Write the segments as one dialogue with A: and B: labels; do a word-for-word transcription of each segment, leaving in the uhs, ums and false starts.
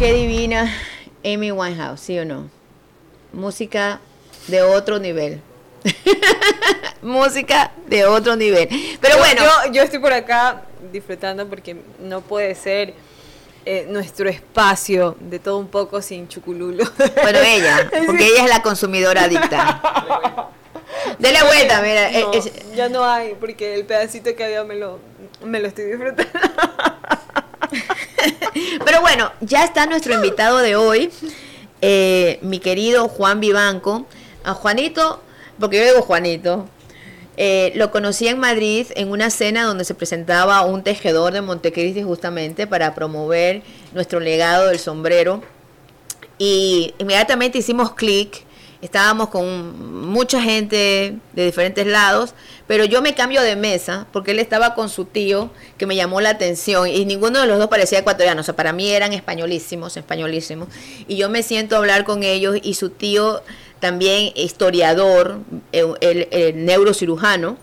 A: Qué divina Amy Winehouse, ¿sí o no? Música de otro nivel. Música de otro nivel. Pero
B: yo,
A: bueno.
B: Yo, yo estoy por acá disfrutando porque no puede ser eh, nuestro espacio de todo un poco sin chucululo.
A: Bueno, ella, porque ella es la consumidora adicta. Dele vuelta, mira.
B: No,
A: es,
B: ya no hay, porque el pedacito que había me lo, me lo estoy disfrutando.
A: Pero bueno, ya está nuestro invitado de hoy, eh, mi querido Juan Vivanco. A Juanito, porque yo digo Juanito, eh, lo conocí en Madrid en una cena donde se presentaba un tejedor de Montecristi justamente para promover nuestro legado del sombrero. Y inmediatamente hicimos clic. Estábamos con mucha gente de diferentes lados, pero yo me cambio de mesa porque él estaba con su tío que me llamó la atención y ninguno de los dos parecía ecuatoriano, o sea, para mí eran españolísimos, españolísimos, y yo me siento a hablar con ellos y su tío también historiador, el, el, el neurocirujano,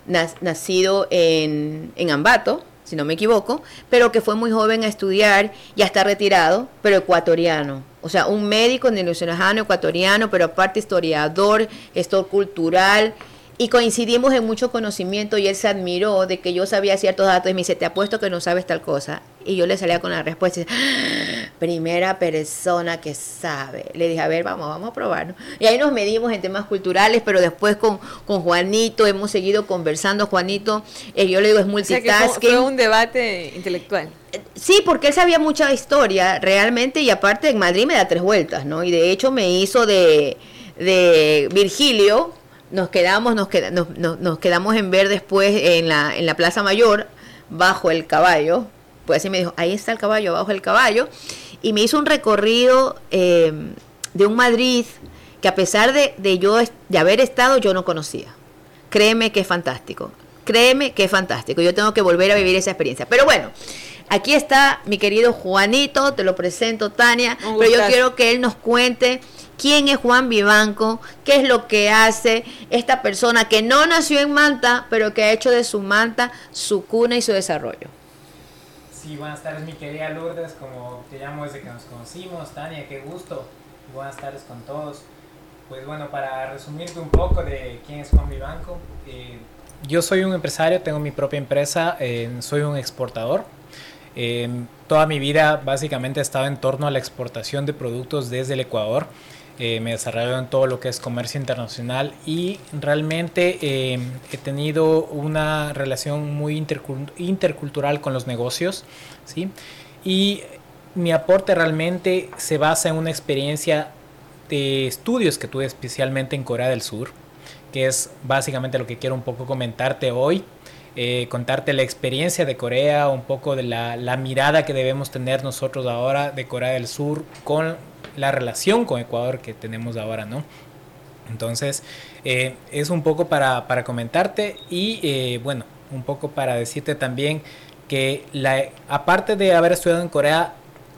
A: nacido en, en Ambato, si no me equivoco, pero que fue muy joven a estudiar, ya está retirado, pero ecuatoriano. O sea, un médico neurocirujano ecuatoriano, pero aparte historiador, gestor cultural, y coincidimos en mucho conocimiento y él se admiró de que yo sabía ciertos datos y me dice, te apuesto que no sabes tal cosa. Y yo le salía con la respuesta, ¡ah! Primera persona que sabe. Le dije, a ver, vamos, vamos a probarlo. Y ahí nos medimos en temas culturales, pero después con, con Juanito hemos seguido conversando. Juanito, eh, yo le digo, es multitasking.
B: O sea que fue, fue un debate intelectual.
A: Sí, porque él sabía mucha historia realmente y aparte en Madrid me da tres vueltas, ¿no? Y de hecho me hizo de, de Virgilio. Nos quedamos, nos, queda, nos, nos, nos quedamos en ver después en la, en la Plaza Mayor, bajo el caballo. Pues así me dijo, ahí está el caballo, bajo el caballo. Y me hizo un recorrido eh, de un Madrid que a pesar de, de yo de haber estado, yo no conocía. Créeme que es fantástico. Créeme que es fantástico. Yo tengo que volver a vivir esa experiencia. Pero bueno, aquí está mi querido Juanito, te lo presento, Tania. Pero yo quiero que él nos cuente quién es Juan Vivanco, qué es lo que hace esta persona que no nació en Manta, pero que ha hecho de su Manta su cuna y su desarrollo.
C: Sí, buenas tardes mi querida Lourdes, como te llamo desde que nos conocimos. Tania, qué gusto. Buenas tardes con todos. Pues bueno, para resumirte un poco de quién es Juan Vivanco, eh, yo soy un empresario, tengo mi propia empresa, eh, soy un exportador. Eh, toda mi vida básicamente he estado en torno a la exportación de productos desde el Ecuador. Eh, me desarrollo en todo lo que es comercio internacional y realmente eh, he tenido una relación muy intercult- intercultural con los negocios, ¿sí? Y mi aporte realmente se basa en una experiencia de estudios que tuve especialmente en Corea del Sur, que es básicamente lo que quiero un poco comentarte hoy. Eh, contarte la experiencia de Corea, un poco de la, la mirada que debemos tener nosotros ahora de Corea del Sur con la relación con Ecuador que tenemos ahora, ¿no? Entonces, eh, es un poco para, para comentarte y, eh, bueno, un poco para decirte también que la, aparte de haber estudiado en Corea,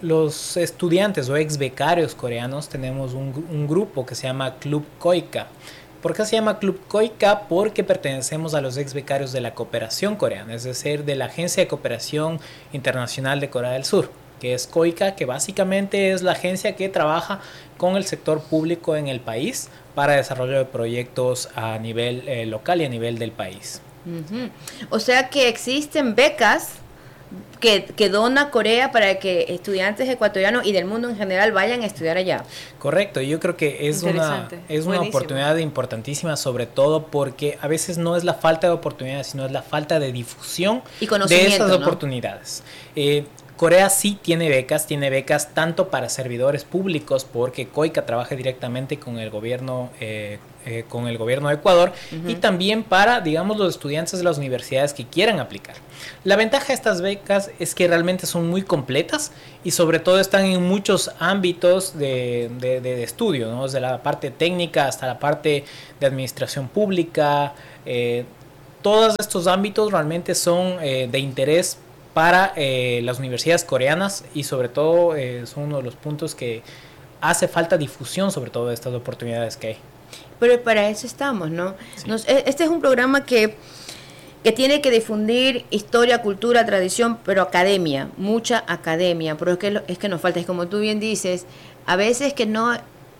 C: los estudiantes o ex becarios coreanos tenemos un, un grupo que se llama Club KOICA. ¿Por qué se llama Club KOICA? Porque pertenecemos a los ex becarios de la cooperación coreana, es decir, de la Agencia de Cooperación Internacional de Corea del Sur, que es KOICA, que básicamente es la agencia que trabaja con el sector público en el país para desarrollo de proyectos a nivel eh, local y a nivel del país.
A: Uh-huh. O sea que existen becas que, que dona Corea para que estudiantes ecuatorianos y del mundo en general vayan a estudiar allá.
C: Correcto, yo creo que es una, es una oportunidad importantísima, sobre todo porque a veces no es la falta de oportunidades, sino es la falta de difusión
A: y conocimiento,
C: de esas
A: ¿no?
C: oportunidades. Eh, Corea sí tiene becas, tiene becas tanto para servidores públicos, porque KOICA trabaja directamente con el gobierno, eh, eh, con el gobierno de Ecuador, uh-huh. y también para, digamos, los estudiantes de las universidades que quieran aplicar. La ventaja de estas becas es que realmente son muy completas y sobre todo están en muchos ámbitos de, de, de estudio, ¿no? Desde la parte técnica hasta la parte de administración pública. Eh, todos estos ámbitos realmente son eh, de interés para eh, las universidades coreanas y sobre todo eh, son uno de los puntos que hace falta difusión sobre todo de estas oportunidades que hay.
A: Pero para eso estamos, ¿no? Sí. Nos, este es un programa que que tiene que difundir historia, cultura, tradición, pero academia, mucha academia, pero es que, es que nos falta, es como tú bien dices, a veces que no,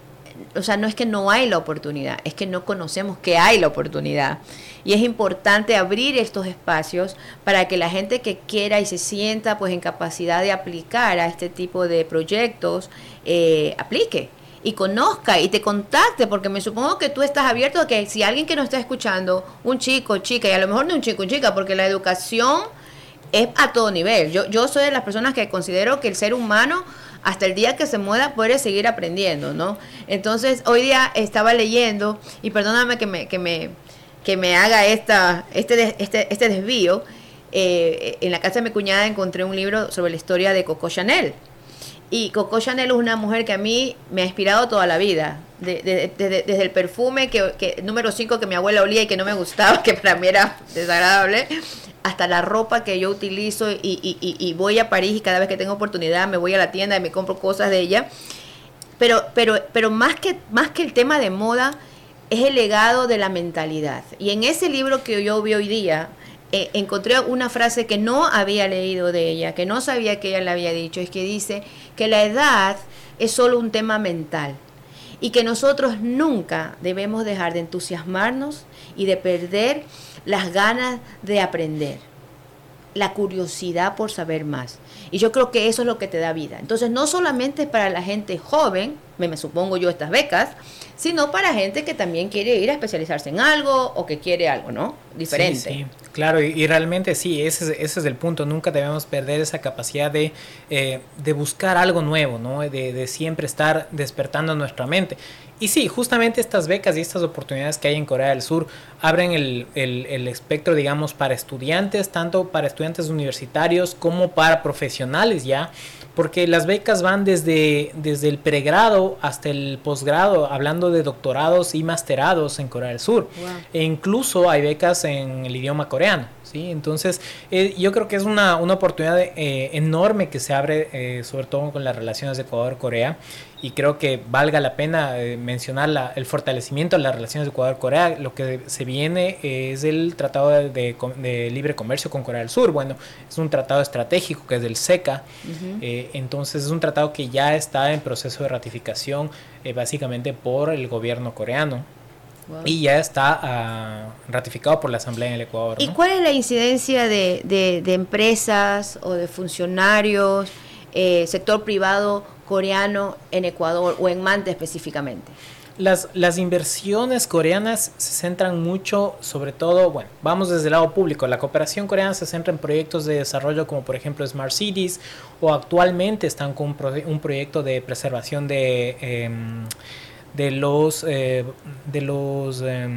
A: o sea, no es que no hay la oportunidad, es que no conocemos que hay la oportunidad. Y es importante abrir estos espacios para que la gente que quiera y se sienta pues en capacidad de aplicar a este tipo de proyectos, eh, aplique y conozca y te contacte, porque me supongo que tú estás abierto a que si alguien que nos está escuchando, un chico, chica, y a lo mejor no un chico, chica, porque la educación es a todo nivel. Yo, yo soy de las personas que considero que el ser humano, hasta el día que se muera, puede seguir aprendiendo, ¿no? Entonces, hoy día estaba leyendo, y perdóname que me, que me, que me haga esta, este, este, este desvío, eh, en la casa de mi cuñada encontré un libro sobre la historia de Coco Chanel. Y Coco Chanel es una mujer que a mí me ha inspirado toda la vida. De, de, de, de, desde el perfume que, que número cinco que mi abuela olía y que no me gustaba, que para mí era desagradable, hasta la ropa que yo utilizo y, y, y, y voy a París y cada vez que tengo oportunidad me voy a la tienda y me compro cosas de ella. Pero, pero, pero más que, más que el tema de moda, es el legado de la mentalidad. Y en ese libro que yo vi hoy día, Eh, encontré una frase que no había leído de ella, que no sabía que ella la había dicho, es que dice que la edad es solo un tema mental y que nosotros nunca debemos dejar de entusiasmarnos y de perder las ganas de aprender, la curiosidad por saber más. Y yo creo que eso es lo que te da vida. Entonces, no solamente es para la gente joven, me, me supongo yo estas becas, sino para gente que también quiere ir a especializarse en algo o que quiere algo, ¿no? Diferente.
C: Sí, sí. Claro, y, y realmente sí, ese es, ese es el punto. Nunca debemos perder esa capacidad de, eh, de buscar algo nuevo, ¿no? De, de siempre estar despertando nuestra mente. Y sí, justamente estas becas y estas oportunidades que hay en Corea del Sur abren el, el, el espectro, digamos, para estudiantes, tanto para estudiantes universitarios como para profesionales ya, porque las becas van desde, desde el pregrado hasta el posgrado, hablando de doctorados y masterados en Corea del Sur. Wow. E incluso hay becas en el idioma coreano, ¿sí? Entonces, eh, yo creo que es una, una oportunidad eh, enorme que se abre, eh, sobre todo con las relaciones de Ecuador-Corea, y creo que valga la pena eh, mencionar la, el fortalecimiento de las relaciones de Ecuador-Corea. Lo que se viene eh, es el Tratado de, de, de Libre Comercio con Corea del Sur. Bueno, es un tratado estratégico que es del SECA, uh-huh. eh, entonces es un tratado que ya está en proceso de ratificación eh, básicamente por el gobierno coreano. Wow. Y ya está uh, ratificado por la Asamblea en el Ecuador,
A: ¿Y
C: ¿no?
A: cuál es la incidencia de, de, de empresas o de funcionarios, eh, sector privado coreano en Ecuador o en Manta específicamente?
C: Las, las inversiones coreanas se centran mucho, sobre todo, bueno, vamos desde el lado público. La cooperación coreana se centra en proyectos de desarrollo como por ejemplo Smart Cities, o actualmente están con un, pro, un proyecto de preservación de, eh, de los, eh, de los eh,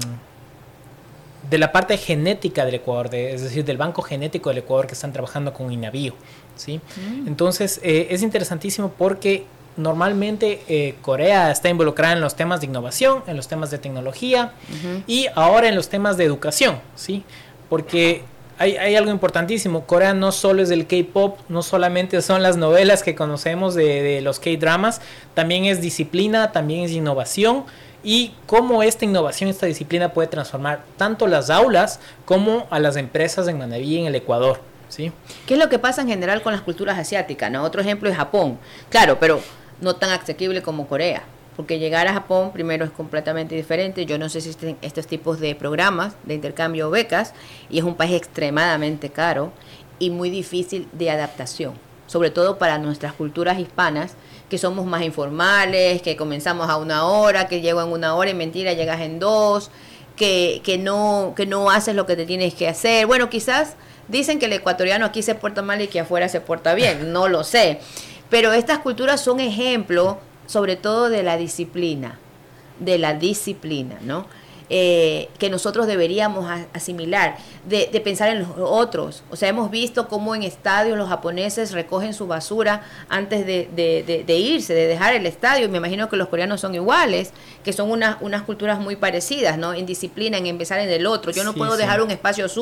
C: de la parte genética del Ecuador, de, es decir, del banco genético del Ecuador, que están trabajando con INAVIO, ¿sí? Mm. Entonces, eh, es interesantísimo porque normalmente eh, Corea está involucrada en los temas de innovación, en los temas de tecnología, uh-huh. y ahora en los temas de educación, ¿sí? Porque hay, hay algo importantísimo. Corea no solo es el K-pop, no solamente son las novelas que conocemos de, de los K-dramas, también es disciplina, también es innovación, y cómo esta innovación, esta disciplina puede transformar tanto las aulas como a las empresas en Manabí, en el Ecuador, ¿sí?
A: ¿Qué es lo que pasa en general con las culturas asiáticas, ¿no? Otro ejemplo es Japón, claro, pero no tan asequible como Corea, porque llegar a Japón primero es completamente diferente. Yo no sé si existen estos tipos de programas de intercambio o becas, y es un país extremadamente caro y muy difícil de adaptación, sobre todo para nuestras culturas hispanas, que somos más informales, que comenzamos a una hora, que llego en una hora y mentira, llegas en dos, que, que, no, que no haces lo que te tienes que hacer. Bueno, quizás dicen que el ecuatoriano aquí se porta mal y que afuera se porta bien, no lo sé. Pero estas culturas son ejemplo, sobre todo de la disciplina, de la disciplina, ¿no? Eh, que nosotros deberíamos a, asimilar, de, de pensar en los otros. O sea, hemos visto cómo en estadios los japoneses recogen su basura antes de, de, de, de irse, de dejar el estadio. Y me imagino que los coreanos son iguales, que son una, unas culturas muy parecidas, ¿no? En disciplina, en empezar en el otro. Yo no sí, puedo sí. dejar un espacio sucio